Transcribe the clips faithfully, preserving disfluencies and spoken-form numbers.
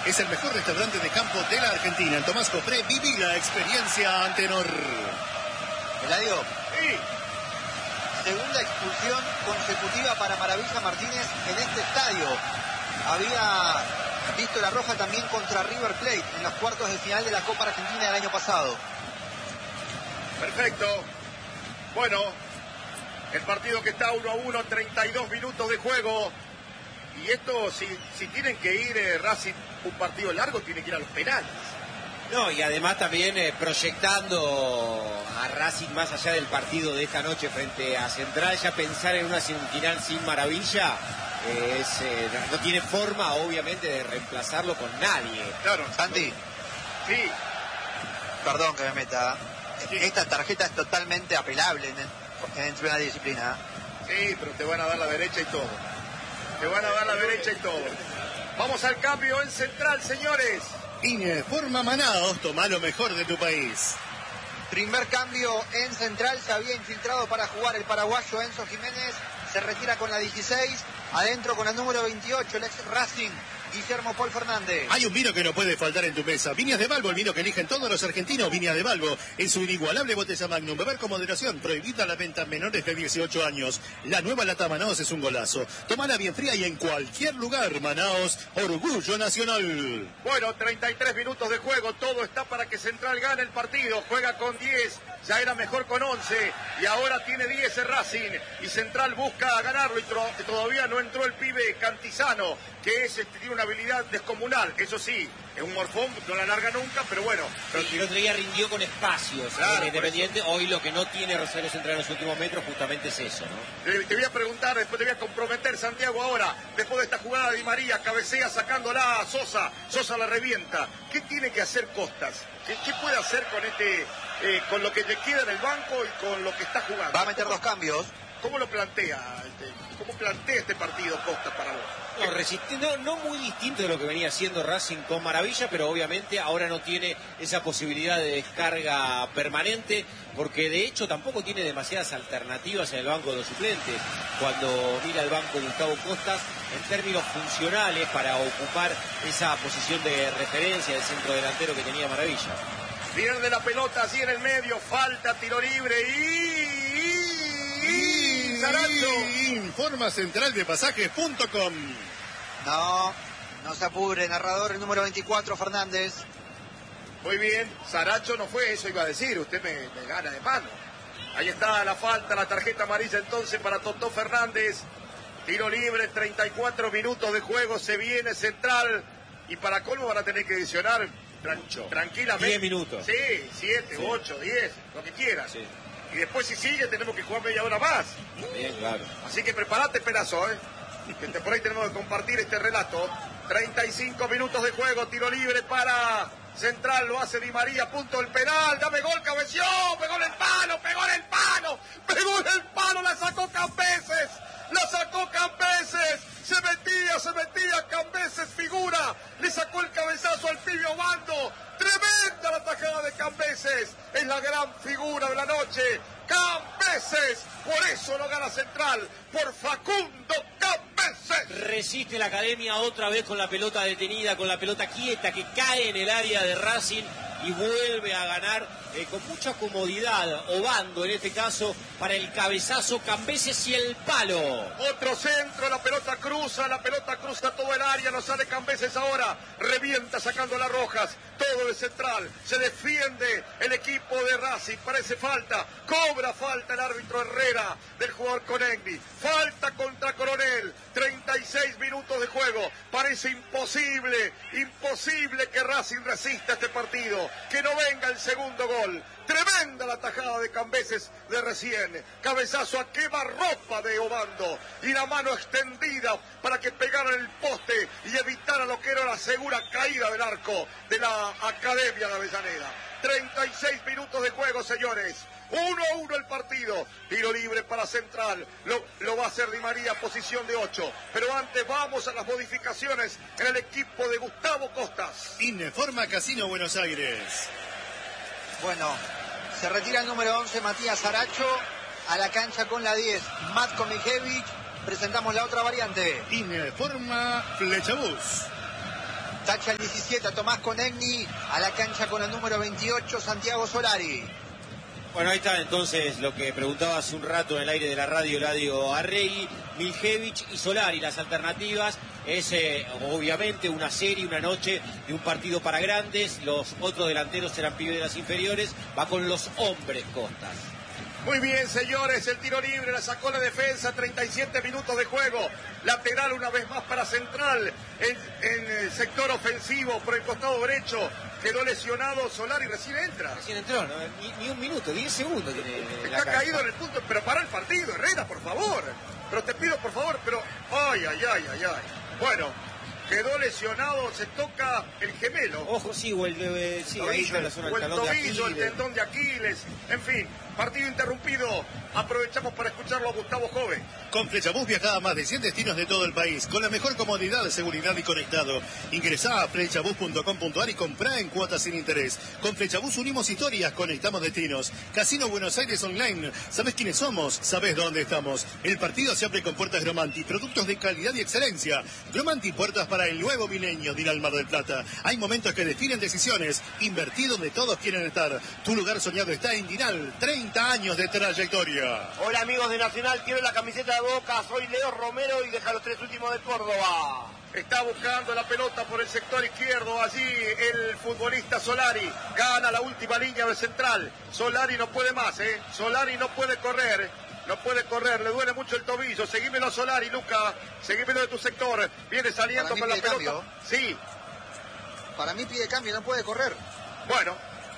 es el mejor restaurante de campo de la Argentina. En Tomás Copré, viví la experiencia Antenor. Eladio. Sí. Segunda expulsión consecutiva para Maravilla Martínez en este estadio. Había visto la roja también contra River Plate en los cuartos de final de la Copa Argentina del año pasado. Perfecto. Bueno, el partido que está uno a uno, treinta y dos minutos de juego. Y esto, si, si tienen que ir eh, Racing un partido largo, tiene que ir a los penales. No, y además también eh, proyectando a Racing más allá del partido de esta noche frente a Central, ya pensar en una semifinal sin Maravilla eh, es, eh, no tiene forma, obviamente, de reemplazarlo con nadie. Claro. Santi. Sí. Perdón que me meta. Sí. Esta tarjeta es totalmente apelable en, el, en una disciplina. Sí, pero te van a dar la derecha y todo. Te van a dar la derecha y todo. Vamos al cambio en Central, señores. Informa Manaos, toma lo mejor de tu país. Primer cambio en Central, se había infiltrado para jugar el paraguayo Enzo Jiménez, se retira con la dieciséis, adentro con el número veintiocho, el ex Racing, Guillermo Paul Fernández. Hay un vino que no puede faltar en tu mesa. Viñas de Balbo, el vino que eligen todos los argentinos. Viñas de Balbo, en su inigualable botella Magnum. Beber con moderación, prohibida la venta a menores de dieciocho años. La nueva lata Manaos es un golazo. Tómala bien fría y en cualquier lugar. Manaos, orgullo nacional. Bueno, treinta y tres minutos de juego. Todo está para que Central gane el partido. Juega con diez. Ya era mejor con once. Y ahora tiene diez el Racing. Y Central busca ganarlo. Y todavía no entró el pibe Cantizano, que es, este, tiene una habilidad descomunal. Eso sí, es un morfón, no la larga nunca, pero bueno. Pero sí, el otro día rindió con espacios. Claro, Independiente, hoy lo que no tiene Rosario Central en los últimos metros justamente es eso, ¿no? Te, te voy a preguntar, después te voy a comprometer, Santiago, ahora, después de esta jugada de Di María, cabecea sacándola a Sosa, Sosa la revienta. ¿Qué tiene que hacer Costas? ¿Qué, qué puede hacer con este, eh, con lo que le queda en el banco y con lo que está jugando? Va a meter dos cambios. ¿Cómo lo plantea? Este, ¿Cómo plantea este partido Costas para vos? No, resiste, no, no muy distinto de lo que venía haciendo Racing con Maravilla, pero obviamente ahora no tiene esa posibilidad de descarga permanente, porque de hecho tampoco tiene demasiadas alternativas en el banco de los suplentes. Cuando mira el banco Gustavo Costas, en términos funcionales para ocupar esa posición de referencia del centro delantero que tenía Maravilla. Pierde la pelota así en el medio, falta, tiro libre y... y... y... Saracho. Informa central de pasajes punto com. No, no se apure, narrador el número veinticuatro, Fernández. Muy bien, Saracho no fue, eso iba a decir, usted me, me gana de mano. Ahí está la falta, la tarjeta amarilla entonces para Totó Fernández. Tiro libre, treinta y cuatro minutos de juego, se viene Central. Y para colmo van a tener que adicionar Trancho. tranquilamente. diez minutos. Sí, siete, sí. ocho, diez, lo que quieran. Sí. Y después si sigue tenemos que jugar media hora más. Bien, claro. Así que prepárate, pedazo, ¿eh? Que te, por ahí tenemos que compartir este relato. treinta y cinco minutos de juego, tiro libre para Central, lo hace Di María, punto el penal, dame gol, cabeció, pegó en el palo, pegó en el palo, pegó en el palo, la sacó Cambeses, la sacó Cambeses, se metía, se metía, Cambeses figura, le sacó el cabezazo al pibe Obando, tremenda la tajada de Cambeses, es la gran figura de la noche, Cambeses, por eso lo gana Central, por Facundo Cambeses. Resiste la Academia otra vez con la pelota detenida, con la pelota quieta que cae en el área de Racing y vuelve a ganar eh, con mucha comodidad, Obando en este caso, para el cabezazo, Cambeses y el palo. Otro centro, la pelota cruza, la pelota cruza todo el área, no sale Cambeses ahora, revienta sacando las rojas, todo de Central, se defiende el equipo de Racing, parece falta, cobra falta el árbitro Herrera del jugador Conegni, falta contra Coronel, treinta y seis minutos de juego, parece imposible, imposible que Racing resista este partido, que no venga el segundo gol. Tremenda la tajada de Cambeses de recién. Cabezazo a quemarropa de Obando. Y la mano extendida para que pegara en el poste y evitara lo que era la segura caída del arco de la Academia de Avellaneda. treinta y seis minutos de juego, señores. uno a uno el partido. Tiro libre para Central. Lo, lo va a hacer Di María, posición de ocho. Pero antes vamos a las modificaciones en el equipo de Gustavo Costas. Informa Casino Buenos Aires. Bueno, se retira el número once, Matías Saracho, a la cancha con la diez, Matko Mijevich. Presentamos la otra variante. Informa Flechabús. Tacha el diecisiete, Tomás Conegni, a la cancha con el número veintiocho, Santiago Solari. Bueno, ahí está entonces lo que preguntaba hace un rato en el aire de la radio Eladio Arregui, Miljevich y Solari. Las alternativas es eh, obviamente una serie, una noche de un partido para grandes. Los otros delanteros serán pibes de las inferiores. Va con los hombres Costas. Muy bien, señores, el tiro libre, la sacó la defensa, treinta y siete minutos de juego. Lateral una vez más para Central, en, en el sector ofensivo, por el costado derecho. Quedó lesionado Solari, recién entra. Recién entró, ¿no? ni, ni un minuto, diez segundos tiene. Está caído en el punto, pero para el partido, Herrera, por favor. Pero te pido, por favor, pero... Ay, ay, ay, ay, ay. Bueno, quedó lesionado, se toca el gemelo. Ojo, sí, o el, eh, sí, ahí está la zona o del el talón de tobillo, el Aquiles. tendón de Aquiles, en fin, partido interrumpido. Aprovechamos para escucharlo a Gustavo Joven. Con Flechabús viaja a más de cien destinos de todo el país, con la mejor comodidad, seguridad y conectado. Ingresá a flechabús punto com punto ar y comprá en cuotas sin interés. Con Flechabús unimos historias, conectamos destinos. Casino Buenos Aires Online. ¿Sabés quiénes somos? ¿Sabés dónde estamos? El partido se abre con puertas Gromanti, productos de calidad y excelencia. Gromanti, puertas para el nuevo milenio, dirá el Mar del Plata. Hay momentos que definen decisiones. Invertí donde todos quieren estar. Tu lugar soñado está en Dinal. treinta años de trayectoria. Hola amigos de Nacional, quiero la camiseta de Boca, soy Leo Romero y deja los tres últimos de Córdoba. Está buscando la pelota por el sector izquierdo, allí el futbolista Solari, gana la última línea de Central. Solari no puede más, ¿eh? Solari no puede correr, no puede correr, le duele mucho el tobillo. Seguímelo a Solari, Luca, seguímelo de tu sector, viene saliendo con la pelota. Cambio. Sí. Para mí pide cambio, no puede correr. Bueno,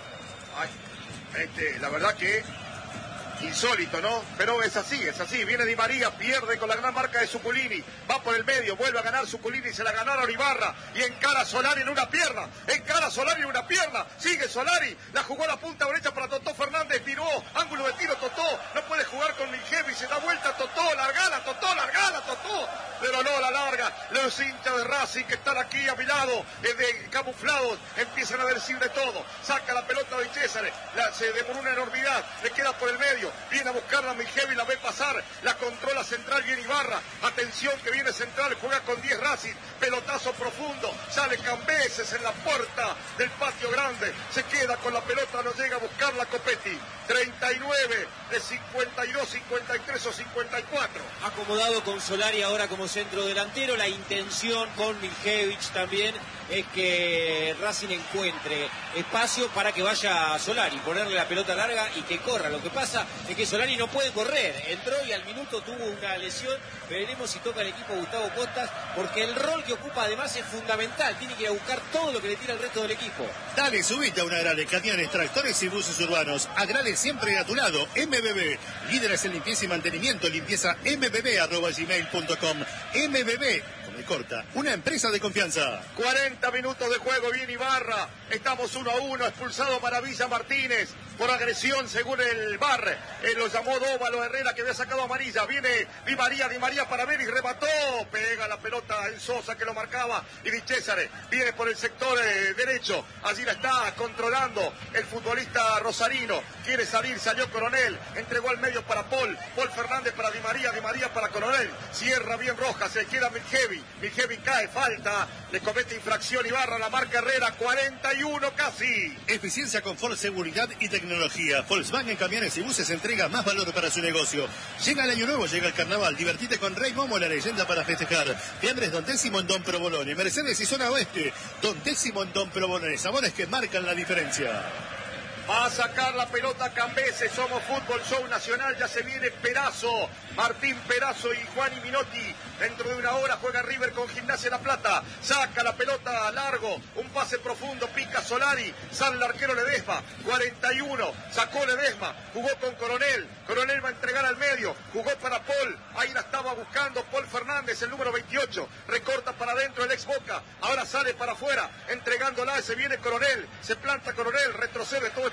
ay, este, la verdad que... insólito, ¿no? Pero es así, es así. Viene Di María, pierde con la gran marca de Zuculini. Va por el medio, vuelve a ganar Zuculini, se la ganaron Ibarra. Y encara Solari en una pierna. Encara Solari en una pierna. Sigue Solari. La jugó a la punta derecha para Totó Fernández. Tiró. Ángulo de tiro, Totó. No puede jugar con Miljevich. Se da vuelta, Totó. Largala, Totó, largala, Totó. Pero no la larga. Los hinchas de Racing que están aquí a mi lado, eh, de camuflados, empiezan a decir de todo. Saca la pelota de César. La, se demoró una enormidad. Le queda por el medio. Viene a buscarla Miljevich, la ve pasar, la controla Central, viene Ibarra, atención que viene Central, juega con diez Racing, pelotazo profundo, sale Cambeses en la puerta del patio grande, se queda con la pelota, no llega a buscarla Copetti, treinta y nueve de cincuenta y dos, cincuenta y tres o cincuenta y cuatro. Acomodado con Solari ahora como centro delantero, la intención con Miljevich también es que Racing encuentre espacio para que vaya Solari, ponerle la pelota larga y que corra. Lo que pasa es que Solari no puede correr, entró y al minuto tuvo una lesión. Veremos si toca el equipo Gustavo Costas, porque el rol que ocupa además es fundamental, tiene que ir a buscar todo lo que le tira el resto del equipo. Dale, subite a una Agrale, camiones, tractores y buses urbanos. Agrale siempre a tu lado. M B B, líderes en limpieza y mantenimiento, limpieza m b b arroba gmail punto com. M B B, come corta, una empresa de confianza. cuarenta minutos de juego, viene Ibarra, estamos uno a uno, expulsado Maravilla Martínez por agresión según el V A R, eh, lo llamó Dóvalo Herrera que había sacado amarilla, viene Di María, Di María para ver y remató, pega la pelota en Sosa que lo marcaba y Di César viene por el sector eh, derecho, allí la está controlando el futbolista rosarino, quiere salir, salió Coronel, entregó al medio para Paul, Paul Fernández para Di María, Di María para Coronel, cierra bien Rojas, se queda Miljevich, Miljevich cae, falta, le comete infracción Ibarra, la marca Herrera, cuarenta y uno casi. Eficiencia, confort, seguridad y tecnología. Volkswagen Camiones y Buses entrega más valor para su negocio. Llega el año nuevo, llega el carnaval. Divertite con Rey Momo, la leyenda para festejar. Fiambres Don Décimo en Don Provolone. Mercedes y Zona Oeste. Don Décimo en Don Provolone. Sabores que marcan la diferencia. Va a sacar la pelota Cambeses, Somos Fútbol Show Nacional, ya se viene Perazo, Martín Perazo y Juan y Minotti. Dentro de una hora juega River con Gimnasia La Plata, saca la pelota a largo, un pase profundo, pica Solari, sale el arquero Ledesma, cuarenta y uno, sacó Ledesma, jugó con Coronel, Coronel va a entregar al medio, jugó para Paul, ahí la estaba buscando Paul Fernández, el número veintiocho, recorta para adentro el ex Boca, ahora sale para afuera, entregándola, se viene Coronel, se planta Coronel, retrocede todo esto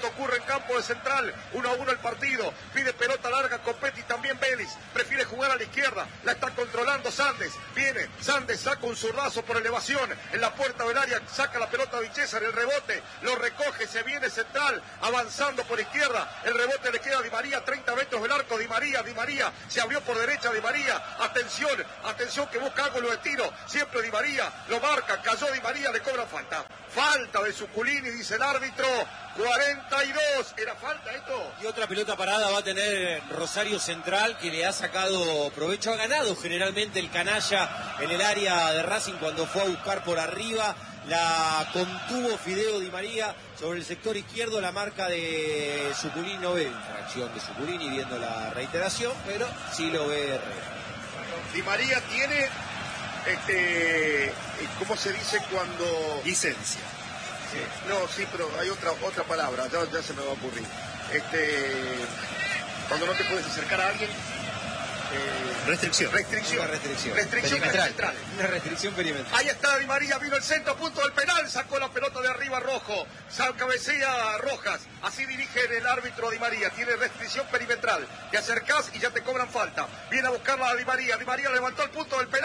ocurre en campo de Central. uno a uno el partido. Pide pelota larga Copetti, también Vélez. Prefiere jugar a la izquierda. La está controlando Sandes. Viene Sandes, saca un zurdazo por elevación. En la puerta del área saca la pelota Di César. El rebote lo recoge. Se viene Central avanzando por izquierda. El rebote le queda a Di María. treinta metros del arco. Di María, Di María. Se abrió por derecha Di María. Atención, atención que busca ángulo de tiro. Siempre Di María. Lo marca. Cayó Di María. Le cobra falta. Falta de Zuculini, dice el árbitro. cuarenta y dos. ¿Era falta esto? Y otra pelota parada va a tener Rosario Central, que le ha sacado provecho. Ha ganado generalmente el canalla en el área de Racing cuando fue a buscar por arriba. La contuvo Fideo Di María sobre el sector izquierdo. La marca de Zuculini no ve infracción de Zuculini viendo la reiteración, pero sí lo ve Herrera. Di María tiene, este, ¿cómo se dice cuando...? Licencia. Sí. No, sí, pero hay otra otra palabra, ya, ya se me va a ocurrir. Este, cuando no te puedes acercar a alguien... Eh, restricción. Restricción. Una restricción. Restricción perimetral. Una restricción perimetral. Ahí está Di María, vino el centro, punto del penal, sacó la pelota de arriba Rojo, cabecea Rojas, así dirige el árbitro Di María, tiene restricción perimetral, te acercás y ya te cobran falta, viene a buscarla a Di María, Di María levantó el punto del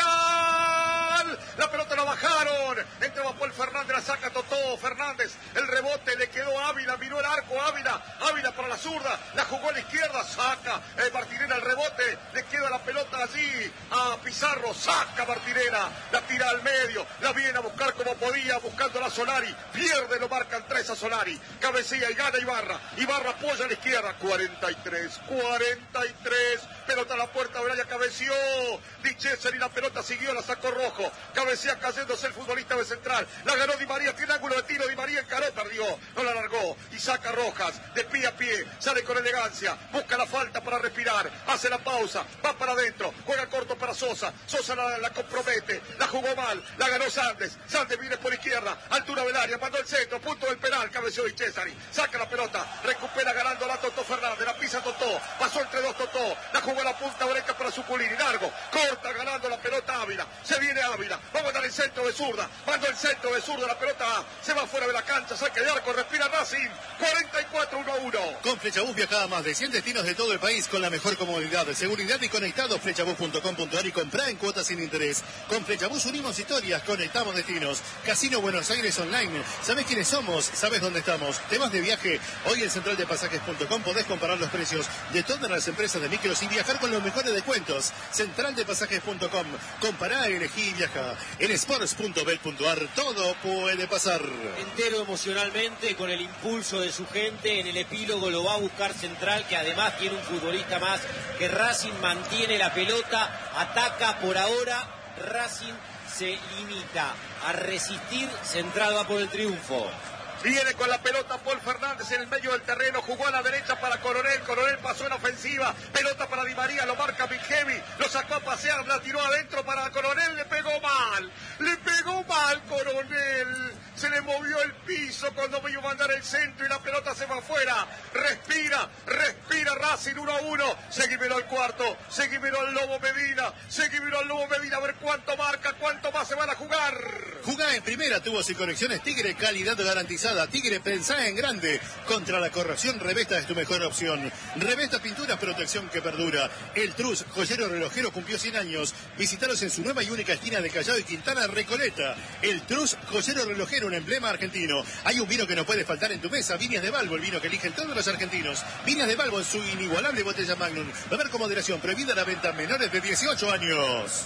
penal, la pelota la bajaron, entraba Paul Fernández, la saca Totó Fernández, el rebote le quedó a Ávila, miró el arco Ávila, Ávila para la zurda, la jugó a la izquierda, saca eh, Martinera el rebote, le queda la pelota allí a Pizarro, saca Martinera, la tira al medio, la viene a buscar como podía, buscando a Solari, pierde, lo marcan tres a Solari, cabecilla y gana Ibarra, Ibarra apoya a la izquierda, cuarenta y tres, cuarenta y tres, pelota a la puerta, Braya cabeció, Di César y la pelota siguió, la sacó Rojo, cabecea cayéndose el futbolista de Central, la ganó Di María, tiene ángulo de tiro, Di María encaró, perdió, no la largó, y saca Rojas, de pie a pie, sale con elegancia, busca la falta para respirar, hace la pausa, va para adentro, juega corto para Sosa, Sosa la, la compromete, la jugó mal, la ganó Sandes, Sandes viene por izquierda, altura del área, mandó el centro, punto del penal, cabeció Di Césari, saca la pelota, recupera ganando la Totó Fernández, la pisa Totó, pasó entre dos Totó, la jugó a la punta derecha para Zuculini, largo, corta ganando la pelota Ávila, se viene Ávila, vamos a dar el centro de zurda, mandó el centro de zurda, la pelota se va fuera de la cancha, saque de arco, respira Racing, cuarenta y cuatro, uno a uno. Con Flechabús viaja a más de cien destinos de todo el país con la mejor comodidad, seguridad y conectado. Flechabús punto com punto ar y comprá en cuotas sin interés. Con Flechabús unimos historias, conectamos destinos. Casino Buenos Aires Online. ¿Sabés quiénes somos? ¿Sabés dónde estamos? ¿Te vas de viaje? Hoy en central de pasajes punto com podés comparar los precios de todas las empresas de micros y viajar con los mejores descuentos. central de pasajes punto com. Compará, elegí y viaja. En sports punto bet punto ar todo puede pasar. Entero emocionalmente, con el impulso de su gente, en el epílogo lo va a buscar Central, que además tiene un futbolista más, que Racing mantiene la pelota, ataca por ahora, Racing se limita a resistir, Central va por el triunfo. Viene con la pelota Paul Fernández en el medio del terreno, jugó a la derecha para Coronel, Coronel pasó en ofensiva, pelota para Di María, lo marca Vigemi, lo sacó a pasear, la tiró adentro para Coronel, le pegó mal, le pegó mal Coronel, se le movió el piso cuando vio mandar el centro y la pelota se va afuera, respira, respira Racing uno a uno, seguimelo al cuarto, seguimelo al Lobo Medina, seguimelo al Lobo Medina, a ver cuánto marca, cuánto más se van a jugar. Jugá en primera, tubos y conexiones Tigre, calidad garantizada. Tigre, pensá en grande. Contra la corrosión, Revesta es tu mejor opción. Revesta Pinturas, protección que perdura. El Trus, joyero relojero, cumplió cien años. Visítalos en su nueva y única esquina de Callao y Quintana, Recoleta. El Trus, joyero relojero, un emblema argentino. Hay un vino que no puede faltar en tu mesa. Viñas de Balbo, el vino que eligen todos los argentinos. Viñas de Balbo en su inigualable botella Magnum. Beber con moderación. Prohibida la venta a menores de dieciocho años.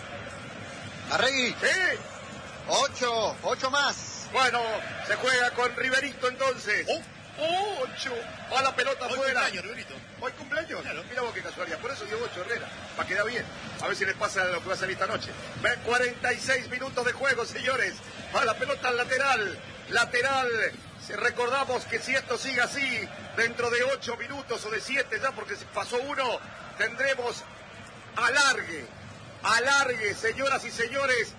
Arregui. ¿Eh? Ocho, ocho más. Bueno, se juega con Riverito entonces. Oh. Ocho. Va la pelota Hoy afuera. cumpleaños, Riverito. ¿Hoy cumpleaños? Claro. Mira vos qué casualidad. Por eso dio ocho Herrera. Para quedar bien. A ver si les pasa lo que va a salir esta noche. Ven, cuarenta y seis minutos de juego, señores. Va la pelota al lateral. Lateral. Recordamos que si esto sigue así, dentro de ocho minutos o de siete ya, porque pasó uno, tendremos alargue. Alargue, señoras y señores.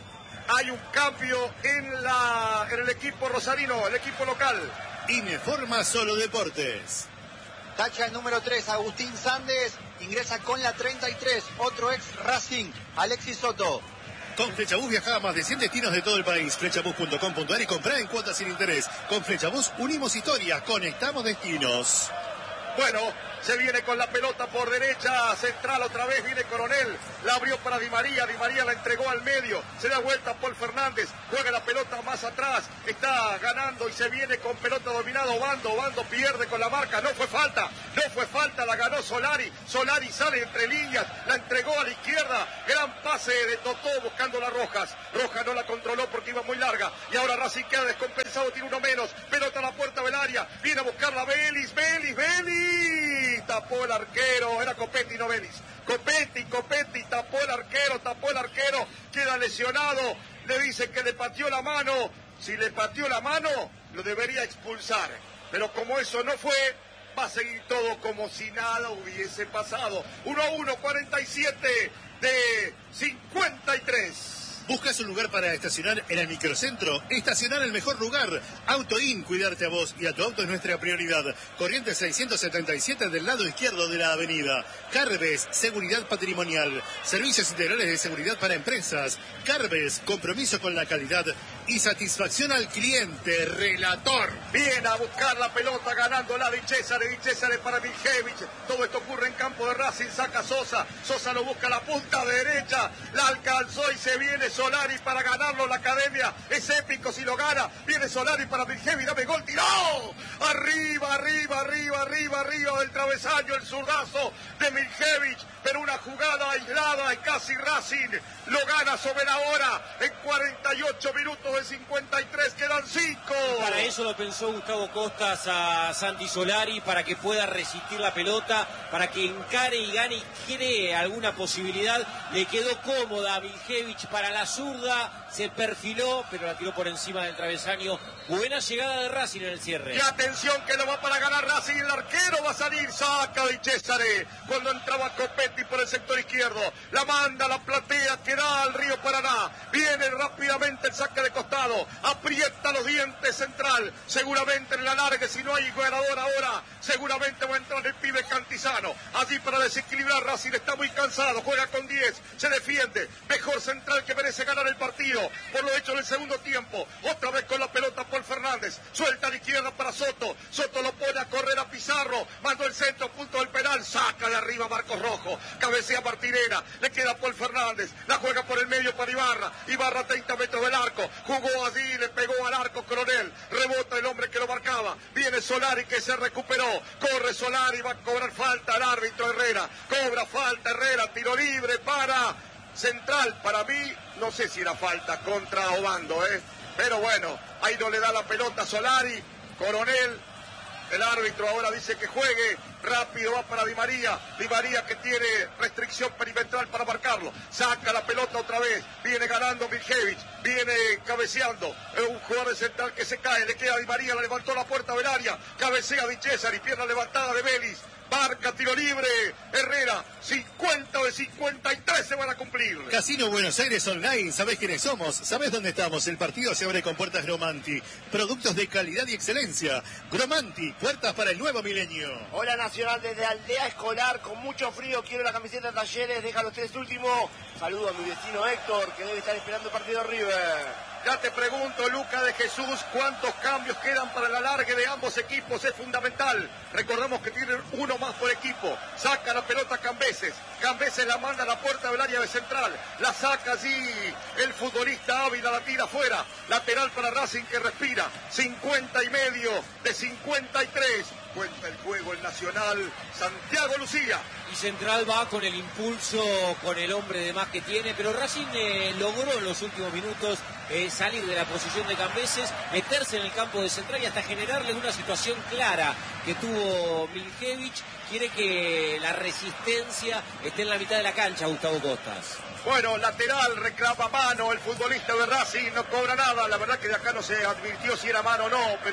Hay un cambio en la en el equipo rosarino, el equipo local. Ineforma Solo Deportes. Tacha el número tres, Agustín Sandes, ingresa con la treinta y tres, otro ex Racing, Alexis Soto. Con Flechabús viaja a más de cien destinos de todo el país. Flechabús punto com punto a r y comprá en cuotas sin interés. Con Flechabús unimos historias, conectamos destinos. Bueno, se viene con la pelota por derecha, central otra vez, viene Coronel, la abrió para Di María, Di María la entregó al medio, se da vuelta a Paul Fernández, juega la pelota más atrás, está ganando y se viene con pelota dominada, Obando, Obando pierde con la marca, no fue falta, no fue falta, la ganó Solari, Solari sale entre líneas, la entregó a la izquierda, gran pase de Totó buscando las Rojas, Rojas no la controló porque iba muy larga y ahora Racing queda descompensado, tiene uno menos, pelota a la puerta del área, viene a buscarla Vélez, Vélez, Vélez. Tapó el arquero, era Copetti, no Vélez. Copetti, Copetti, tapó el arquero, tapó el arquero, queda lesionado, le dice que le pateó la mano, si le pateó la mano, lo debería expulsar, pero como eso no fue, va a seguir todo como si nada hubiese pasado. uno a uno, cuarenta y siete de cincuenta y tres. ¿Buscas un lugar para estacionar en el microcentro? Estacionar en el mejor lugar. AutoIn, cuidarte a vos y a tu auto es nuestra prioridad. Corrientes seiscientos setenta y siete del lado izquierdo de la avenida. Carves, seguridad patrimonial. Servicios integrales de seguridad para empresas. Carves, compromiso con la calidad y satisfacción al cliente. Relator. Viene a buscar la pelota ganándola Di Cesare, Di Cesare para Miljevic. Todo esto ocurre en campo de Racing, saca Sosa. Sosa lo busca a la punta derecha. La alcanzó y se viene Solari para ganarlo, la academia es épico si lo gana, viene Solari para Miljevic, dame gol, tiró, arriba, arriba, arriba, arriba, arriba del travesaño, el zurdazo de Miljevic, pero una jugada aislada y casi Racing lo gana sobre la hora en cuarenta y ocho minutos de cincuenta y tres, quedan cinco. Para eso lo pensó Gustavo Costas a Santi Solari, para que pueda resistir la pelota, para que encare y gane y cree alguna posibilidad. Le quedó cómoda a Miljevic para la zurda, se perfiló, pero la tiró por encima del travesaño. Buena llegada de Racing en el cierre. Y atención que lo va para ganar Racing, el arquero va a salir, saca Di Cesare, cuando entraba Copetti por el sector izquierdo, la manda, la platea, que da al río Paraná, viene rápidamente el saque de costado, aprieta los dientes central, seguramente en la larga, si no hay ganador ahora, seguramente va a entrar el pibe Cantizano, allí para desequilibrar. Racing está muy cansado, juega con diez, se defiende, mejor central que merece ganar el partido, por lo hecho en el segundo tiempo, otra vez con la pelota Paul Fernández, suelta a la izquierda para Soto, Soto lo pone a correr a Pizarro, mandó el centro, punto del penal, saca de arriba Marcos Rojo, cabecea Martinera, le queda Paul Fernández, la juega por el medio para Ibarra, Ibarra a treinta metros del arco, jugó allí, le pegó al arco Coronel, rebota el hombre que lo marcaba, viene Solari que se recuperó, corre Solari, va a cobrar falta el árbitro Herrera, cobra falta Herrera, tiro libre para Central, para mí, no sé si era falta contra Obando, ¿eh? Pero bueno, ahí no le da la pelota Solari, Coronel, el árbitro ahora dice que juegue, rápido va para Di María, Di María que tiene restricción perimetral para marcarlo, saca la pelota otra vez, viene ganando Miljevic, viene cabeceando, es un jugador de Central que se cae, le queda a Di María, la levantó la puerta del área, cabecea Di Cesare y pierna levantada de Vélez. Marca, tiro libre, Herrera, cincuenta de cincuenta y tres se van a cumplir. Casino Buenos Aires Online, ¿sabés quiénes somos? ¿Sabés dónde estamos? El partido se abre con puertas Gromanti, productos de calidad y excelencia. Gromanti, puertas para el nuevo milenio. Hola Nacional desde Aldea Escolar, con mucho frío, quiero la camiseta de Talleres, deja los tres últimos. Saludo a mi vecino Héctor, que debe estar esperando el partido de River. Ya te pregunto, Luca de Jesús, ¿cuántos cambios quedan para el alargue de ambos equipos? Es fundamental. Recordamos que tienen uno más por equipo. Saca la pelota Cambeses. Cambeses la manda a la puerta del área de Central. La saca allí el futbolista Ávila, la tira afuera. Lateral para Racing que respira. cincuenta y medio de cincuenta y tres. Cuenta el juego el Nacional, Santiago Lucía. Y Central va con el impulso, con el hombre de más que tiene, pero Racing eh, logró en los últimos minutos eh, salir de la posición de Cambeses, meterse en el campo de Central y hasta generarle una situación clara que tuvo Miljevic. Quiere que la resistencia esté en la mitad de la cancha, Gustavo Costas. Bueno, lateral, reclama mano el futbolista de Racing, no cobra nada. La verdad que de acá no se advirtió si era mano o no, pero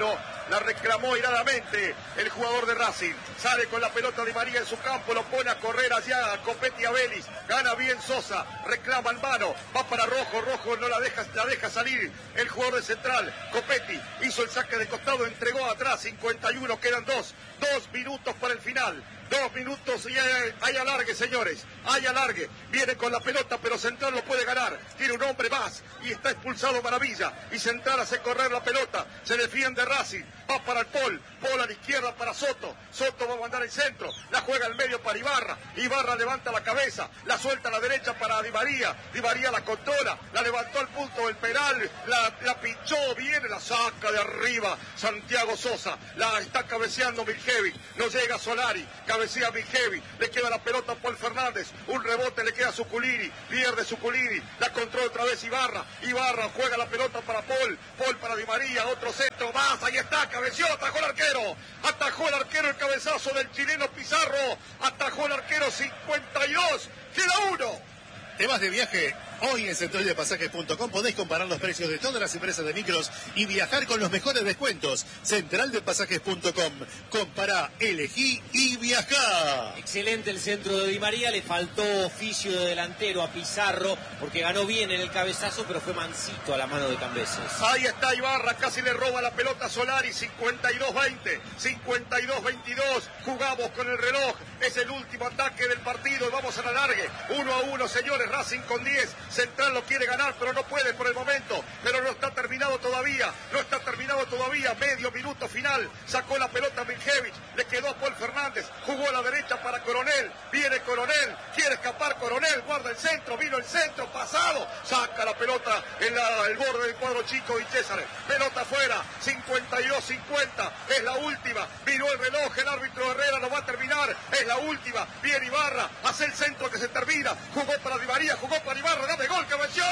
la reclamó iradamente el jugador de Racing. Sale con la pelota Di María en su campo, lo pone a correr allá a Copetti, a Vélez. Gana bien Sosa, reclama en mano, va para Rojo, Rojo no la deja, la deja salir el jugador de Central. Copetti hizo el saque de costado, entregó atrás, cincuenta y uno, quedan dos, dos minutos para el final. Dos minutos y hay, hay alargue, señores. Hay alargue. Viene con la pelota, pero Central lo puede ganar. Tiene un hombre más y está expulsado Maravilla. Y Central hace correr la pelota. Se defiende Racing. Va para el Pol. Pol a la izquierda para Soto. Soto va a mandar el centro. La juega al medio para Ibarra. Ibarra levanta la cabeza. La suelta a la derecha para Di María. Di María la controla. La levantó al punto del penal. La, la pinchó. Viene, la saca de arriba. Santiago Sosa. La está cabeceando Miljevic. No llega Solari. Cabecea Miljevic, le queda la pelota a Paul Fernández, un rebote le queda a Suculini, pierde Suculini, la controla otra vez Ibarra, Ibarra juega la pelota para Paul, Paul para Di María, otro centro, más, ahí está, cabeció, atajó el arquero, atajó el arquero el cabezazo del chileno Pizarro, atajó el arquero cincuenta y dos, queda uno. ¿Te vas de viaje? Hoy en central de pasajes punto com podéis comparar los precios de todas las empresas de micros y viajar con los mejores descuentos. central de pasajes punto com. Compará, elegí y viajá. Excelente el centro de Di María, le faltó oficio de delantero a Pizarro porque ganó bien en el cabezazo, pero fue mansito a la mano de Cambeses. Ahí está Ibarra, casi le roba la pelota a Solari, cincuenta y dos veinte, cincuenta y dos veintidós, jugamos con el reloj, es el último ataque del partido y vamos a la largue, uno a uno, señores, Racing con diez, Central lo quiere ganar, pero no puede por el momento, pero no está terminado todavía, no está terminado todavía, medio minuto final, sacó la pelota Miljevic, le quedó a Paul Fernández, jugó a la derecha para Coronel, viene Coronel, quiere escapar Coronel, guarda el centro, vino el centro, pasado, saca la pelota en la, el borde del cuadro chico y César, pelota afuera, cincuenta y dos cincuenta, es la última, miró el reloj, el árbitro Herrera lo va a terminar, es la última, viene Ibarra, hace el centro que se termina, jugó para Di María, jugó para Ibarra, dame gol, cabeció,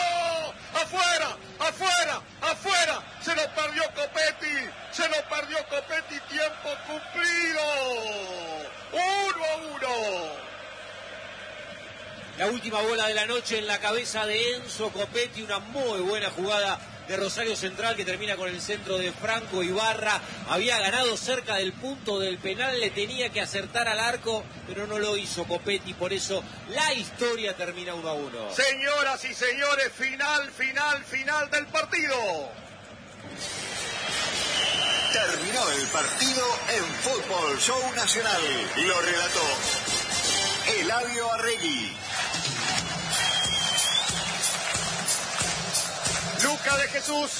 afuera, afuera, afuera, se lo perdió Copetti, se lo perdió Copetti, tiempo cumplido, uno a uno. La última bola de la noche en la cabeza de Enzo Copetti, una muy buena jugada de Rosario Central que termina con el centro de Franco Ibarra. Había ganado cerca del punto del penal, le tenía que acertar al arco, pero no lo hizo Copetti, por eso la historia termina uno a uno. Señoras y señores, final, final, final del partido. Terminó el partido en Fútbol Show Nacional. Lo relató Eladio Arregui. Luca de Jesús.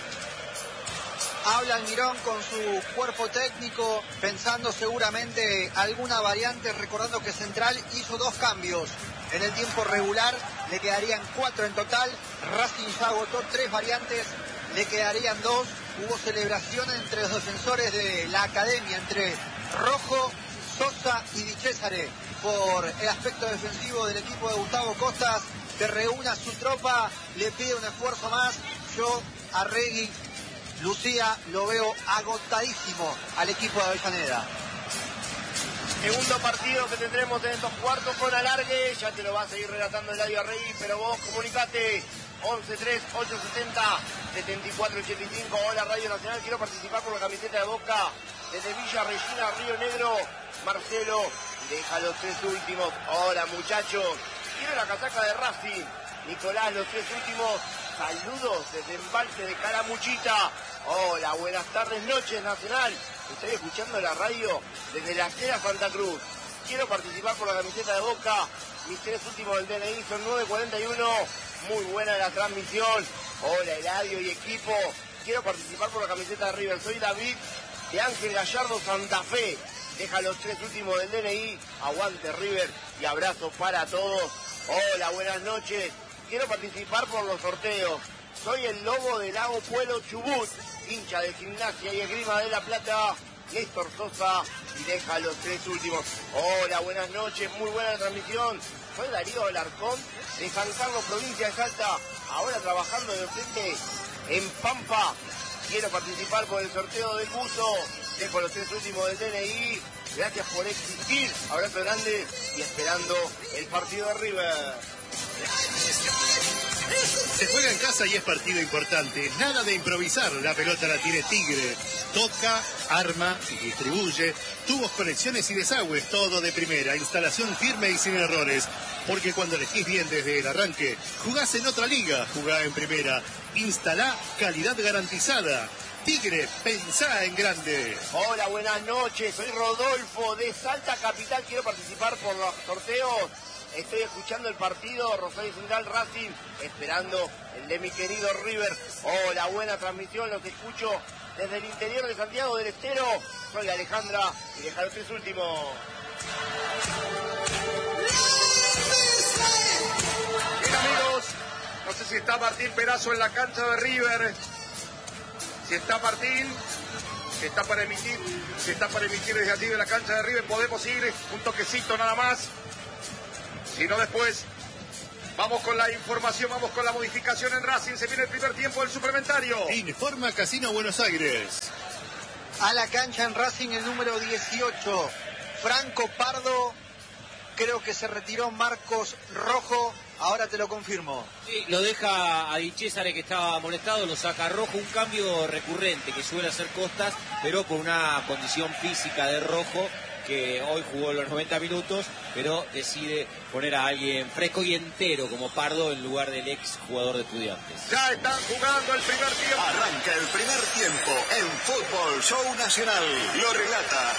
Habla Almirón con su cuerpo técnico, pensando seguramente alguna variante, recordando que Central hizo dos cambios. En el tiempo regular le quedarían cuatro en total. Racing ya agotó tres variantes, le quedarían dos. Hubo celebración entre los defensores de la academia, entre Rojo, Sosa y Di Cesare, por el aspecto defensivo del equipo de Gustavo Costas, que reúna su tropa, le pide un esfuerzo más. Yo, Arregui, Lucía, lo veo agotadísimo al equipo de Avellaneda. Segundo partido que tendremos en estos cuartos con alargue, ya te lo va a seguir relatando Eladio Arregui, pero vos comunicate once tres ocho setenta setenta y cuatro ochenta y cinco. Hola Radio Nacional, quiero participar por la camiseta de Boca desde Villa Regina, Río Negro. Marcelo, deja los tres últimos. Hola muchachos, quiero la casaca de Racing. Nicolás, los tres últimos. Saludos desde Embalse de Calamuchita. Hola, buenas tardes, noches Nacional. Estoy escuchando la radio desde la Cera Santa Cruz. Quiero participar por la camiseta de Boca. Mis tres últimos del D N I son nueve cuarenta y uno. Muy buena la transmisión. Hola Eladio y equipo. Quiero participar por la camiseta de River. Soy David de Ángel Gallardo, Santa Fe. Deja los tres últimos del D N I. Aguante River y abrazos para todos. Hola, buenas noches. Quiero participar por los sorteos. Soy el Lobo del Lago Pueblo Chubut, hincha de Gimnasia y Esgrima de La Plata, Néstor Sosa, y deja los tres últimos. Hola, buenas noches, muy buena transmisión. Soy Darío Alarcón de San Carlos, provincia de Salta, ahora trabajando de docente en Pampa. Quiero participar por el sorteo del buzo. Dejo los tres últimos del D N I. Gracias por existir. Abrazo grande y esperando el partido de River. Se juega en casa y es partido importante. Nada de improvisar. La pelota la tiene Tigre. Toca, arma y distribuye tubos, conexiones y desagües, todo de primera, instalación firme y sin errores. Porque cuando elegís bien desde el arranque, jugás en otra liga, jugá en primera. Instalá calidad garantizada. Tigre, pensá en grande. Hola, buenas noches, soy Rodolfo de Salta Capital, quiero participar por los sorteos. Estoy escuchando el partido Rosario Central Racing, esperando el de mi querido River. Hola, buena transmisión, los escucho desde el interior de Santiago del Estero. Soy Alejandra y dejaron tres últimos. Bien, amigos, no sé si está Martín Perazo en la cancha de River. Si está Martín, si está para emitir, si está para emitir desde allí de la cancha de River, podemos ir un toquecito nada más. Si no, después vamos con la información, vamos con la modificación en Racing. Se viene el primer tiempo del suplementario. Informa Casino Buenos Aires. A la cancha en Racing el número dieciocho, Franco Pardo. Creo que se retiró Marcos Rojo. Ahora te lo confirmo. Sí, lo deja a Di Cesare, que estaba molestado, lo saca Rojo. Un cambio recurrente que suele hacer Costas, pero por una condición física de Rojo, que hoy jugó los noventa minutos, pero decide poner a alguien fresco y entero como Pardo en lugar del ex jugador de Estudiantes. Ya están jugando el primer tiempo. Arranca el primer tiempo en Fútbol Show Nacional. Lo relata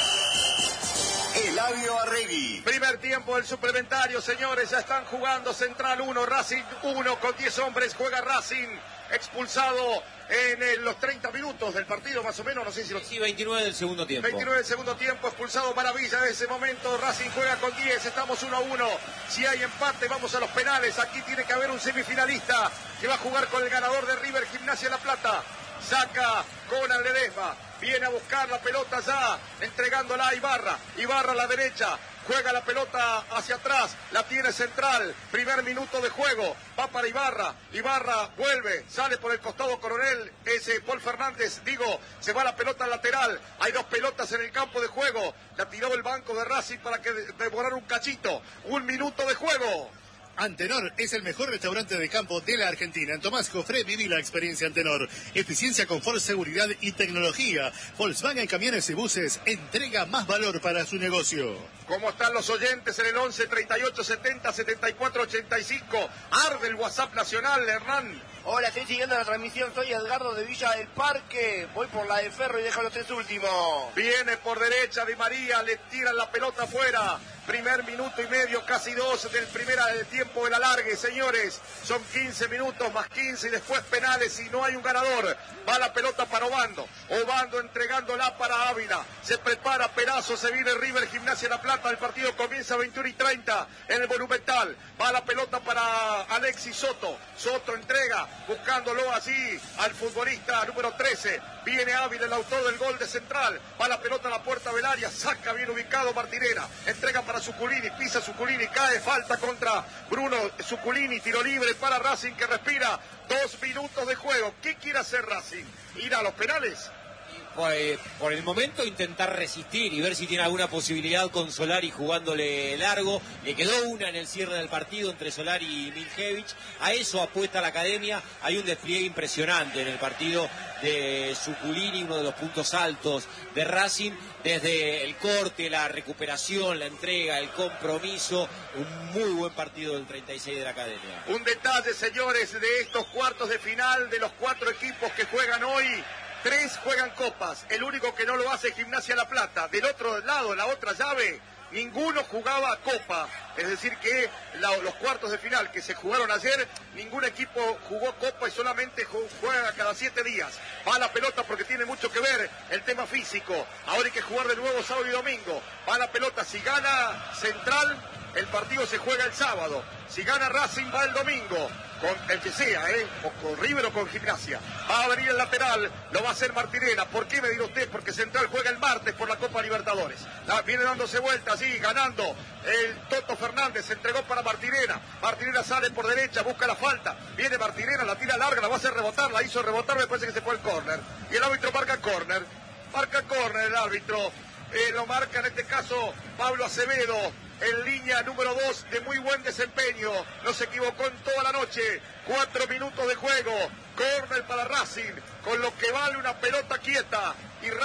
Eladio Arregui. Primer tiempo del suplementario, señores. Ya están jugando. Central uno, Racing uno, con diez hombres. Juega Racing, expulsado en el, los treinta minutos del partido, más o menos. No sé si los... Sí, veintinueve del segundo tiempo. veintinueve del segundo tiempo, expulsado Maravilla. En ese momento Racing juega con diez. Estamos uno a uno. Si hay empate, vamos a los penales. Aquí tiene que haber un semifinalista que va a jugar con el ganador de River, Gimnasia La Plata. Saca Conan Ledesma. Viene a buscar la pelota ya, entregándola a Ibarra. Ibarra a la derecha, juega la pelota hacia atrás, la tiene Central. Primer minuto de juego, va para Ibarra. Ibarra vuelve, sale por el costado Coronel, ese Paul Fernández, digo, se va la pelota al lateral. Hay dos pelotas en el campo de juego. La tiró el banco de Racing para que devorara un cachito. Un minuto de juego. Antenor es el mejor restaurante de campo de la Argentina. En Tomás Jofré viví la experiencia Antenor. Eficiencia, confort, seguridad y tecnología. Volkswagen Camiones y Buses entrega más valor para su negocio. ¿Cómo están los oyentes en el once, treinta y ocho, setenta, setenta y cuatro, ochenta y cinco? Arde el WhatsApp nacional, Hernán. Hola, estoy siguiendo la transmisión, soy Edgardo de Villa del Parque. Voy por la de Ferro y dejo los tres últimos. Viene por derecha Di María, le tiran la pelota afuera. Primer minuto y medio, casi dos del primer tiempo del alargue, señores. Son quince minutos más quince y después penales y no hay un ganador. Va la pelota para Obando. Obando entregándola para Ávila. Se prepara Perazo, se viene River, Gimnasia La Plata. El partido comienza a veintiuno y treinta en el Monumental. Va la pelota para Alexis Soto. Soto entrega, buscándolo así al futbolista número trece. Viene Ávila, el autor del gol de Central. Va la pelota a la puerta del área. Saca bien ubicado Martinera. Entrega para Zuculini, pisa Zuculini, cae, falta contra Bruno Zuculini, tiro libre para Racing que respira. Dos minutos de juego. ¿Qué quiere hacer Racing? ¿Ir a los penales? Pues, por el momento intentar resistir y ver si tiene alguna posibilidad con Solari jugándole largo. Le quedó una en el cierre del partido entre Solari y Miljevich. A eso apuesta la academia. Hay un despliegue impresionante en el partido de Zuculini, uno de los puntos altos de Racing, desde el corte, la recuperación, la entrega, el compromiso. Un muy buen partido del treinta y seis de la academia. Un detalle, señores, de estos cuartos de final de los cuatro equipos que juegan hoy. Tres juegan copas, el único que no lo hace es Gimnasia La Plata. Del otro lado, la otra llave, ninguno jugaba copa. Es decir que la, los cuartos de final que se jugaron ayer, ningún equipo jugó copa y solamente juega cada siete días. Va la pelota porque tiene mucho que ver el tema físico. Ahora hay que jugar de nuevo sábado y domingo. Va la pelota, si gana Central, el partido se juega el sábado. Si gana Racing va el domingo. Con el que sea, ¿eh? O con River o con Gimnasia. Va a venir el lateral, lo va a hacer Martinera. ¿Por qué me dirá usted? Porque Central juega el martes por la Copa Libertadores. La, viene dándose vuelta, sí, ganando. El Toto Fernández se entregó para Martinera. Martinera sale por derecha, busca la falta. Viene Martinera, la tira larga, la va a hacer rebotar. La hizo rebotar, me parece que se fue el córner. Y el árbitro marca córner. Marca córner el árbitro. Eh, lo marca en este caso Pablo Acevedo. En línea número dos de muy buen desempeño. No se equivocó en toda la noche. Cuatro minutos de juego. Córner para Racing. Con lo que vale una pelota quieta. Y Racing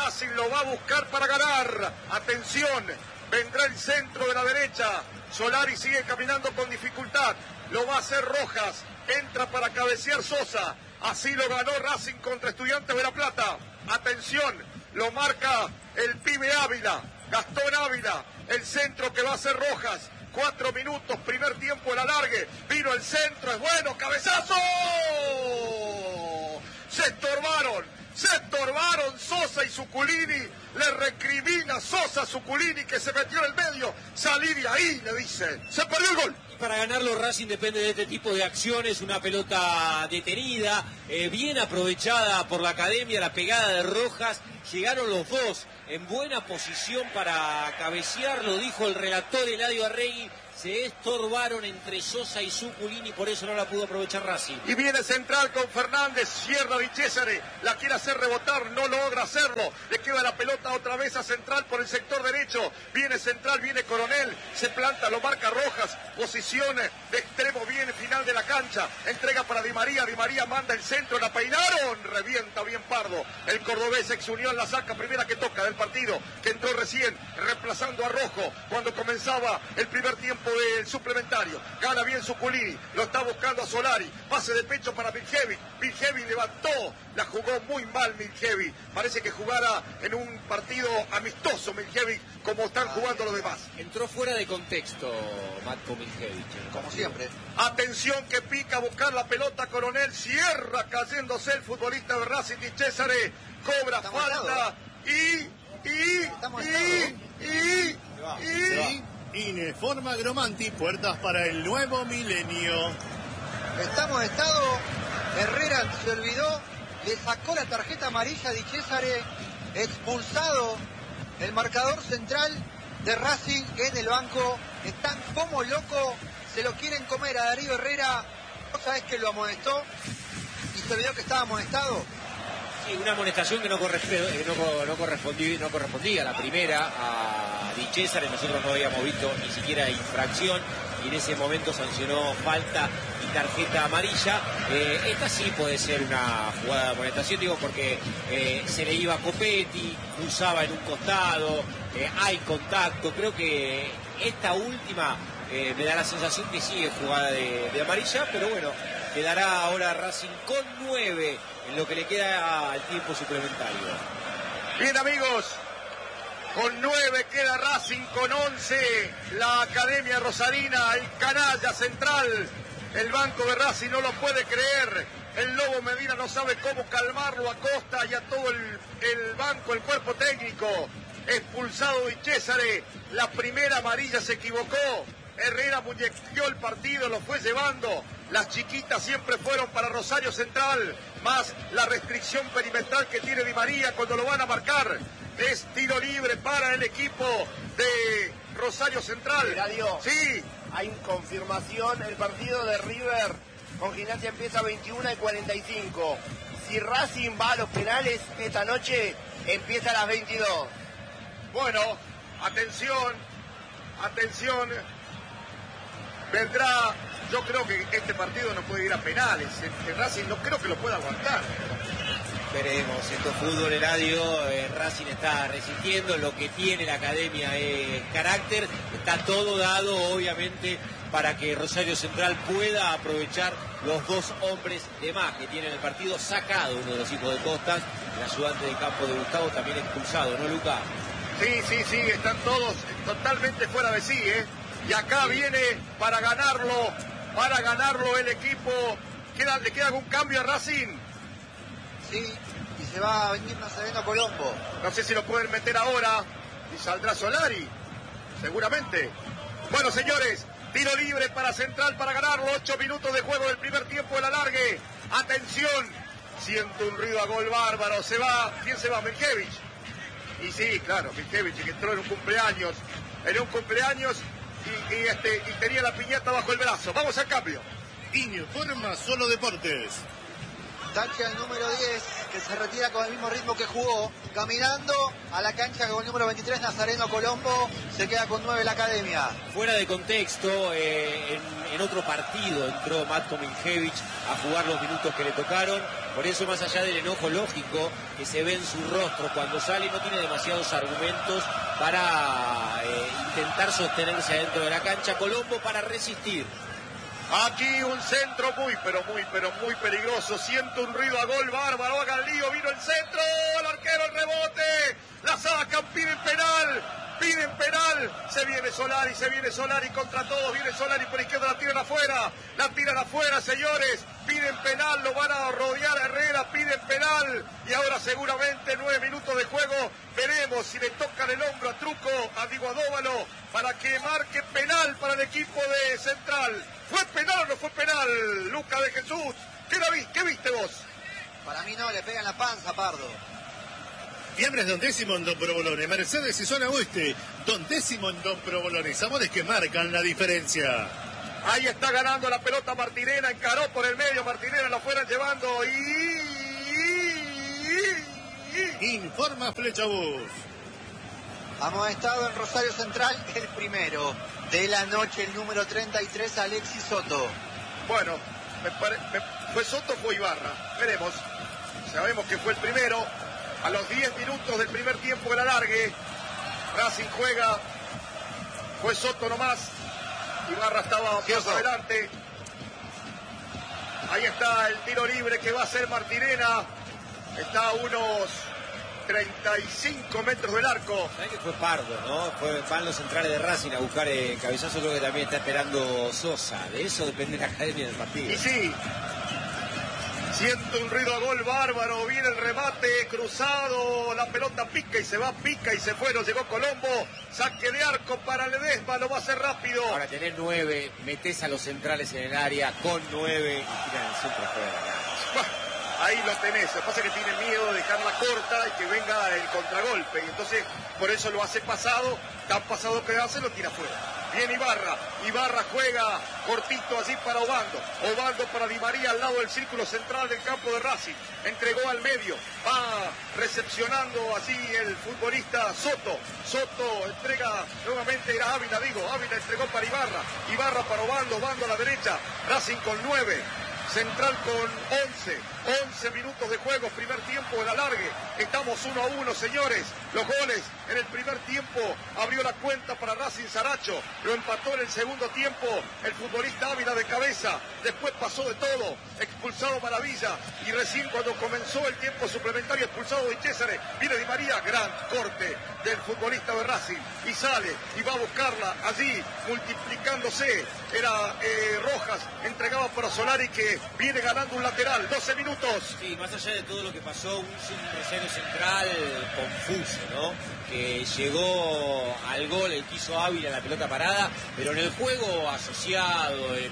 Racing lo va a buscar para ganar. Atención, vendrá el centro de la derecha. Solari sigue caminando con dificultad. Lo va a hacer Rojas. Entra para cabecear Sosa. Así lo ganó Racing contra Estudiantes de La Plata. Atención, lo marca el pibe Ávila. Gastón Ávila. El centro que va a hacer Rojas. Cuatro minutos, primer tiempo el alargue. Vino el centro, es bueno, cabezazo. Se estorbaron, se estorbaron Sosa y Zuculini. Le recrimina Sosa a Zuculini que se metió en el medio. Salí de ahí, le dice. Se perdió el gol. Para ganarlo Racing depende de este tipo de acciones, una pelota detenida, eh, bien aprovechada por la academia, la pegada de Rojas, llegaron los dos en buena posición para cabecear, lo dijo el relator Eladio Arregui, se estorbaron entre Sosa y Zuculini, por eso no la pudo aprovechar Racing. Y viene central con Fernández, cierra Di Cesare, la quiere hacer rebotar, no logra hacerlo, le queda la pelota otra vez a central por el sector derecho, viene central, viene Coronel, se planta, lo marca Rojas, posición de extremo, viene final de la cancha, entrega para Di María, Di María manda el centro, la peinaron, revienta bien Pardo, el cordobés ex Unión la saca, primera que toca del partido, que entró recién, reemplazando a Rojo, cuando comenzaba el primer tiempo del suplementario, gana bien Zuculini, lo está buscando a Solari, pase de pecho para Miljevic, Miljevic levantó, la jugó muy mal Miljevic, parece que jugara en un partido amistoso Miljevic, como están jugando los demás. Entró fuera de contexto Matko Miljevic, como siempre. Atención que pica a buscar la pelota Coronel, cierra cayéndose el futbolista de Racing Di Cesare, cobra Estamos falta y, y, Estamos y, y, y, y, Ineforma Gromanti, puertas para el nuevo milenio. Estamos en estado, Herrera se olvidó, le sacó la tarjeta amarilla a Di Cesare, expulsado el marcador central de Racing en el banco, están como locos, se lo quieren comer a Darío Herrera, ¿vos sabés que lo amonestó? Y se vio que estaba amonestado. Sí, una amonestación que no, corresponde, no, no, correspondía, no correspondía a la primera, a Di Cesare, nosotros no habíamos visto ni siquiera infracción y en ese momento sancionó falta y tarjeta amarilla. Eh, esta sí puede ser una jugada de amonestación, digo, porque eh, se le iba a Copetti, cruzaba en un costado, eh, hay contacto, creo que esta última eh, me da la sensación que sigue jugada de, de amarilla, pero bueno, quedará ahora Racing con nueve en lo que le queda al tiempo suplementario. Bien amigos, con nueve queda Racing, con once la Academia Rosarina, el canalla central, el banco de Racing no lo puede creer, el Lobo Medina no sabe cómo calmarlo a Costa y a todo el, el banco, el cuerpo técnico, expulsado Di Cesare, la primera amarilla se equivocó, Herrera muñequeó el partido, lo fue llevando, las chiquitas siempre fueron para Rosario Central, más la restricción perimetral que tiene Di María cuando lo van a marcar, es tiro libre para el equipo de Rosario Central. Radio, sí, hay confirmación, el partido de River con Gimnasia empieza a veintiuna y cuarenta y cinco, si Racing va a los penales esta noche empieza a las veintidós. Bueno, atención, atención, vendrá, yo creo que este partido no puede ir a penales, el, el Racing no creo que lo pueda aguantar. Veremos, esto es fútbol, Eladio, eh, Racing está resistiendo, lo que tiene la academia es carácter, está todo dado obviamente para que Rosario Central pueda aprovechar los dos hombres de más que tiene en el partido, sacado uno de los hijos de Costas, el ayudante de campo de Gustavo también expulsado, ¿no, Luca? Sí, sí, sí, están todos totalmente fuera de sí, ¿eh? Y acá viene para ganarlo, para ganarlo el equipo. ¿Queda, ¿Le queda algún cambio a Racing? Sí, y se va a venir Nazareno Colombo. No sé si lo pueden meter ahora y saldrá Solari, seguramente. Bueno, señores, tiro libre para Central para ganarlo. Ocho minutos de juego del primer tiempo, el alargue. Atención, siento un ruido a gol bárbaro. Se va, ¿quién se va? Miljevic. Y sí, claro, Miljevic, que entró en un cumpleaños, en un cumpleaños y, y, este, y tenía la piñata bajo el brazo. Vamos al cambio. Informa Solo Deportes. Tacha el número diez, que se retira con el mismo ritmo que jugó, caminando a la cancha con el número veintitrés, Nazareno Colombo, se queda con nueve la academia. Fuera de contexto, eh, en, en otro partido entró Matko Miljevic a jugar los minutos que le tocaron, Por eso, más allá del enojo lógico que se ve en su rostro cuando sale, no tiene demasiados argumentos para eh, intentar sostenerse adentro de la cancha. Colombo para resistir. Aquí un centro muy, pero muy, pero muy peligroso. Siento un ruido a gol bárbaro. Haga el lío, vino el centro. El arquero, el rebote. La sacan, piden penal. Piden penal. Se viene Solari, se viene Solari contra todos. Viene Solari por izquierda, la tiran afuera. La tiran afuera, señores. Piden penal, lo van a rodear a Herrera. Piden penal. Y ahora seguramente nueve minutos de juego. Veremos si le tocan el hombro a Truco, a Diego Adóvalo, para que marque penal para el equipo de Central. ¿Fue penal o no fue penal, Luca de Jesús? ¿Qué, la vi, ¿Qué viste vos? Para mí no, le pegan la panza, Pardo. Fiambres Don Décimo en Don Provolone, Mercedes y Zona Oeste, Don Décimo en Don Provolone, sabores que marcan la diferencia. Ahí está ganando la pelota Martinena, encaró por el medio, Martinena lo fueran llevando y... Informa Flechabús. Hemos estado en Rosario Central, el primero de la noche, el número treinta y tres, Alexis Soto. Bueno, me pare... me... ¿fue Soto o fue Ibarra? Veremos. Sabemos que fue el primero. A los diez minutos del primer tiempo de la largue, Racing juega. Fue Soto nomás. Ibarra estaba más adelante. Ahí está el tiro libre que va a hacer Martinena. Está a unos treinta y cinco metros del arco. ¿Sabés que fue Pardo, no? Fue, van los centrales de Racing a buscar el cabezazo, creo que también está esperando Sosa. De eso depende la academia del partido. Y sí, siento un ruido a gol bárbaro, viene el remate cruzado, la pelota pica y se va, pica y se fue, no llegó Colombo, saque de arco para Ledesma, lo va a hacer rápido. Ahora tenés nueve, metés a los centrales en el área con nueve y tiran el centro fuera de la cancha. Ahí lo tenés, lo que pasa es que tiene miedo de dejarla corta y que venga el contragolpe, y entonces por eso lo hace pasado, tan pasado que hace, lo tira fuera. Bien Ibarra, Ibarra juega cortito así para Obando, Obando para Di María al lado del círculo central del campo de Racing, entregó al medio, va recepcionando así el futbolista Soto, Soto entrega nuevamente a Ávila, digo, Ávila entregó para Ibarra, Ibarra para Obando, Obando a la derecha, Racing con nueve. Central con once, once minutos de juego, primer tiempo de la largue, estamos uno a uno, señores, los goles en el primer tiempo, abrió la cuenta para Racing Saracho, lo empató en el segundo tiempo, el futbolista Ávila de cabeza, después pasó de todo, expulsado Maravilla, y recién cuando comenzó el tiempo suplementario, expulsado de César, viene Di María, gran corte del futbolista de Racing, y sale, y va a buscarla allí, multiplicándose, era eh, Rojas, entregaba para Solari que viene ganando un lateral, doce minutos. Sí, más allá de todo lo que pasó, un tercero central confuso, ¿no? Que llegó al gol, el quiso Ávila, la pelota parada, pero en el juego asociado, en,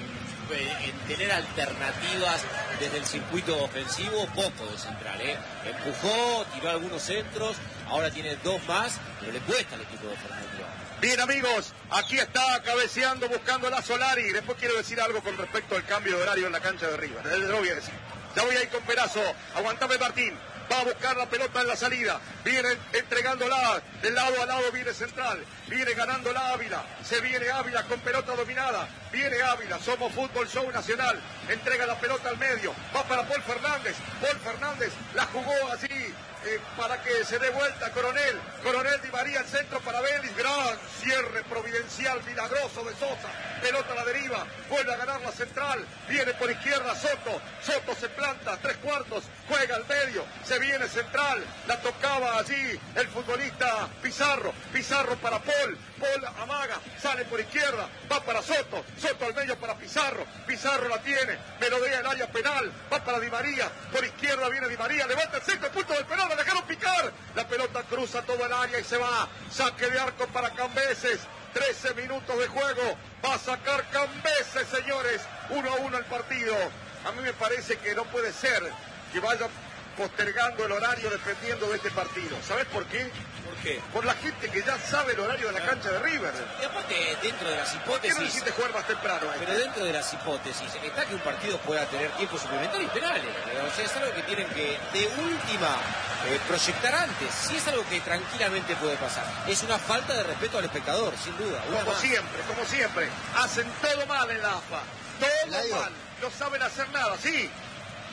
en tener alternativas desde el circuito ofensivo, poco de central, ¿eh? Empujó, tiró algunos centros, ahora tiene dos más, pero le cuesta al equipo de Fernando. Bien, amigos, aquí está cabeceando, buscando a la Solari. Después quiero decir algo con respecto al cambio de horario en la cancha de River. Lo voy a decir. Ya voy a ir con Perazo. Aguantame, Martín. Va a buscar la pelota en la salida. Viene entregándola. De lado a lado viene Central. Viene ganando la Ávila. Se viene Ávila con pelota dominada. Viene Ávila. Somos Fútbol Show Nacional. Entrega la pelota al medio. Va para Paul Fernández. Paul Fernández la jugó así. Eh, para que se dé vuelta Coronel, Coronel Di María al centro para Vélez, gran cierre providencial, milagroso de Sosa, pelota a la deriva, vuelve a ganar la central, viene por izquierda Soto, Soto se planta, tres cuartos, juega al medio, se viene central, la tocaba allí el futbolista Pizarro, Pizarro para Paul, Paul amaga, sale por izquierda, va para Soto, Soto al medio para Pizarro, Pizarro la tiene, melodea el área penal, va para Di María, por izquierda viene Di María, levanta el centro, el punto del penal, la dejaron picar, la pelota cruza todo el área y se va, saque de arco para Cambeses, trece minutos de juego, va a sacar Cambeses, señores, uno a uno el partido. A mí me parece que no puede ser que vaya postergando el horario dependiendo de este partido. ¿Sabes por qué? ¿Por qué? Por la gente que ya sabe el horario de la cancha de River. Y aparte, dentro de las ¿Por qué hipótesis... no hiciste jugar más temprano? Pero dentro de las hipótesis, está que un partido pueda tener tiempo suplementario y penales. O sea, es algo que tienen que, de última, eh, proyectar antes. Sí, es algo que tranquilamente puede pasar. Es una falta de respeto al espectador, sin duda. Como más. siempre, como siempre. Hacen todo mal en la A F A. Todo Ladio. mal. No saben hacer nada, sí.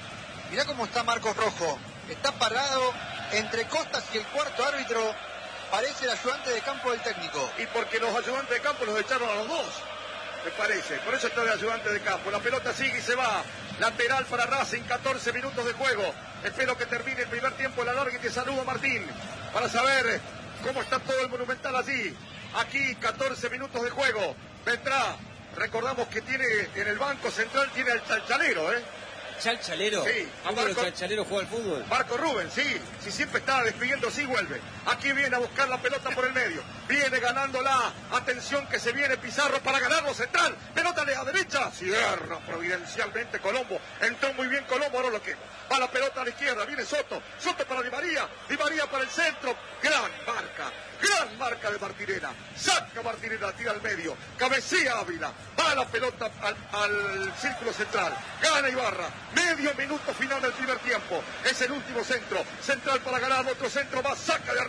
Mirá cómo está Marcos Rojo. Está parado entre Costas y el cuarto árbitro. Parece el ayudante de campo del técnico. Y porque los ayudantes de campo los echaron a los dos, me parece. Por eso está el ayudante de campo. La pelota sigue y se va. Lateral para Racing, catorce minutos de juego. Espero que termine el primer tiempo de la larga y te saludo, Martín, para saber cómo está todo el Monumental allí. Aquí, catorce minutos de juego. Vendrá. Recordamos que tiene en el banco central, tiene el chalchalero, ¿eh? ¿Chalchalero? Sí. ¿Cómo los chalchaleros juega al fútbol? Marco Rubén, sí. Si siempre está despidiendo, sí vuelve. Aquí viene a buscar la pelota por el medio. Viene ganándola. Atención que se viene Pizarro para ganarlo central. Pelota de la derecha. Cierra providencialmente Colombo. Entró muy bien Colombo, ahora lo quema. Va la pelota a la izquierda. Viene Soto. Soto para Di María. Di María para el centro. Gran marca. Gran marca de Martinera. Saca Martinera, tira al medio. Cabecea Ávila. Va la pelota al, al círculo central. Gana Ibarra. Medio minuto final del primer tiempo. Es el último centro. Central para ganar. Otro centro más. Saca de arriba.